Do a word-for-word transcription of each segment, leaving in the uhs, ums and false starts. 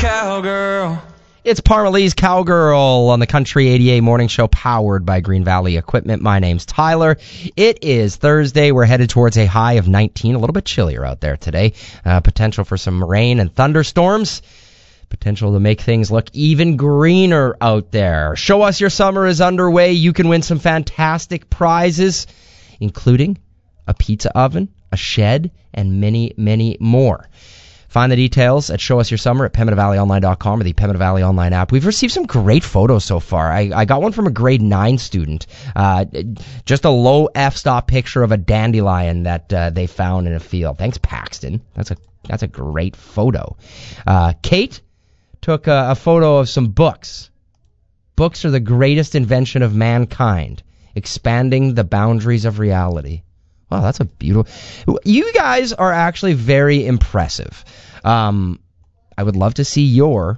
cowgirl. It's Parmalee's Cowgirl on the Country eighty-eight Morning Show, powered by Green Valley Equipment. My name's Tyler. It is Thursday. We're headed towards a high of nineteen. A little bit chillier out there today. Uh, potential for some rain and thunderstorms. Potential to make things look even greener out there. Show Us Your Summer is underway. You can win some fantastic prizes, including a pizza oven, a shed, and many, many more. Find the details at Show Us Your Summer at Pembina Valley Online dot com or the Pembina Valley Online app. We've received some great photos so far. I, I got one from a grade nine student. Uh, just a low f-stop picture of a dandelion that uh, they found in a field. Thanks, Paxton. That's a that's a great photo. Uh, Kate took a, a photo of some books. Books are the greatest invention of mankind, expanding the boundaries of reality. Wow, that's a beautiful... You guys are actually very impressive. Um, I would love to see your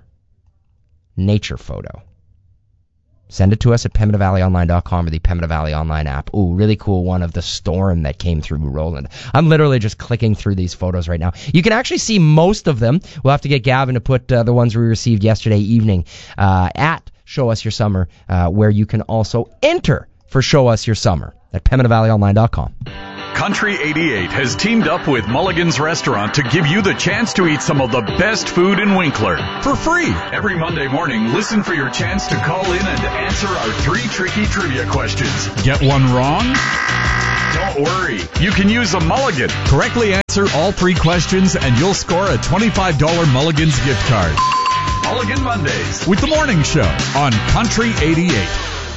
nature photo. Send it to us at Pembina Valley Online dot com or the Pembina Valley Online app. Ooh, really cool one of the storm that came through Roland. I'm literally just clicking through these photos right now. You can actually see most of them. We'll have to get Gavin to put uh, the ones we received yesterday evening uh, at Show Us Your Summer, uh, where you can also enter for Show Us Your Summer at Pembina Valley Online dot com. Country eighty-eight has teamed up with Mulligan's Restaurant to give you the chance to eat some of the best food in Winkler for free. Every Monday morning, listen for your chance to call in and answer our three tricky trivia questions. Get one wrong? Don't worry. You can use a mulligan. Correctly answer all three questions and you'll score a twenty-five dollars Mulligan's gift card. Mulligan Mondays with the morning show on Country eighty-eight.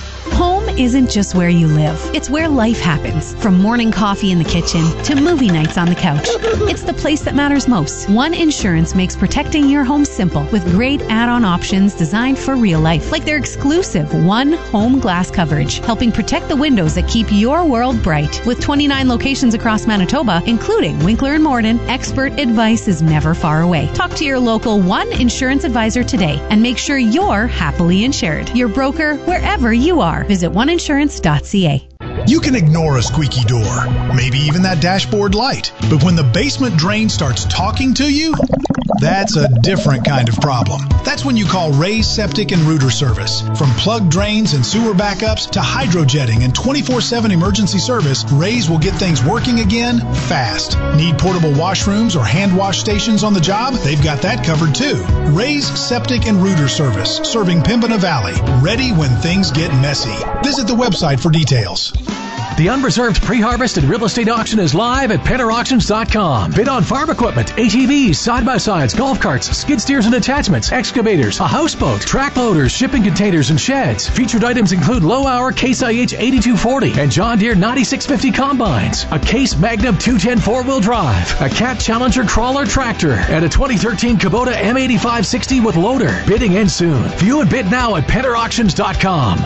Home isn't just where you live. It's where life happens. From morning coffee in the kitchen to movie nights on the couch. It's the place that matters most. One Insurance makes protecting your home simple with great add-on options designed for real life. Like their exclusive One Home Glass coverage, helping protect the windows that keep your world bright. With twenty-nine locations across Manitoba, including Winkler and Morden, expert advice is never far away. Talk to your local One Insurance advisor today and make sure you're happily insured. Your broker, wherever you are. Visit one insurance dot c a. You can ignore a squeaky door, maybe even that dashboard light. But when the basement drain starts talking to you, that's a different kind of problem. That's when you call Ray's Septic and Rooter Service. From plugged drains and sewer backups to hydrojetting and twenty-four seven emergency service, Ray's will get things working again fast. Need portable washrooms or hand wash stations on the job? They've got that covered too. Ray's Septic and Rooter Service, serving Pembina Valley, ready when things get messy. Visit the website for details. The unreserved pre-harvest and real estate auction is live at penner auctions dot com. Bid on farm equipment, A T Vs, side-by-sides, golf carts, skid steers and attachments, excavators, a houseboat, track loaders, shipping containers, and sheds. Featured items include low-hour Case I H eighty-two forty and John Deere ninety-six fifty combines, a Case Magnum two ten four-wheel drive, a Cat Challenger crawler tractor, and a twenty thirteen Kubota M eighty-five sixty with loader. Bidding ends soon. View and bid now at penner auctions dot com.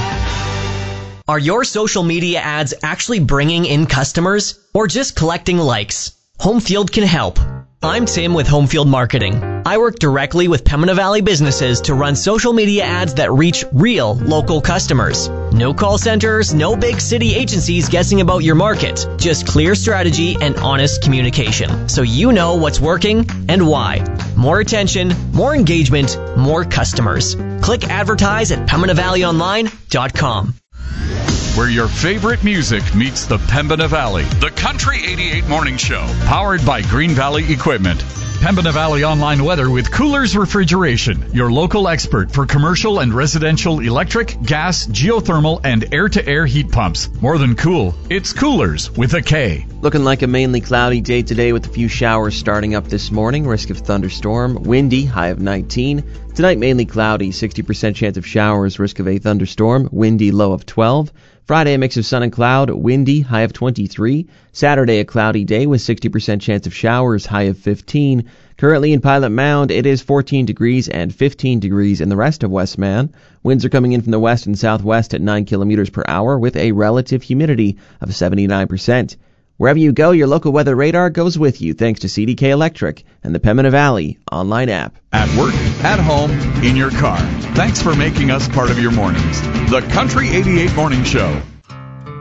Are your social media ads actually bringing in customers or just collecting likes? Homefield can help. I'm Tim with Homefield Marketing. I work directly with Pembina Valley businesses to run social media ads that reach real local customers. No call centers, no big city agencies guessing about your market. Just clear strategy and honest communication, so you know what's working and why. More attention, more engagement, more customers. Click advertise at Pembina Valley Online dot com. Where your favorite music meets the Pembina Valley. The Country eighty-eight Morning Show, powered by Green Valley Equipment. Pembina Valley Online Weather with Coolers Refrigeration, your local expert for commercial and residential electric, gas, geothermal, and air-to-air heat pumps. More than cool, it's Coolers with a K. Looking like a mainly cloudy day today with a few showers starting up this morning. Risk of thunderstorm. Windy, high of nineteen. Tonight, mainly cloudy, sixty percent chance of showers. Risk of a thunderstorm. Windy, low of twelve. Friday, a mix of sun and cloud, windy, high of twenty-three. Saturday, a cloudy day with sixty percent chance of showers, high of fifteen. Currently in Pilot Mound, it is fourteen degrees and fifteen degrees in the rest of Westman. Winds are coming in from the west and southwest at nine kilometers per hour with a relative humidity of seventy-nine percent. Wherever you go, your local weather radar goes with you thanks to C D K Electric and the Pembina Valley online app. At work, at home, in your car. Thanks for making us part of your mornings. The Country eighty-eight Morning Show.